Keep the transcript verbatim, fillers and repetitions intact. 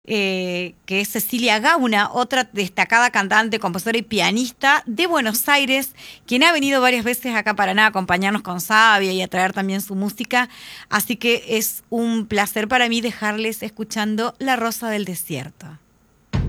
eh, que es Cecilia Gauna, otra destacada cantante, compositora y pianista de Buenos Aires, quien ha venido varias veces acá a Paraná a acompañarnos con Sabia y a traer también su música. Así que es un placer para mí dejarles escuchando La Rosa del Desierto.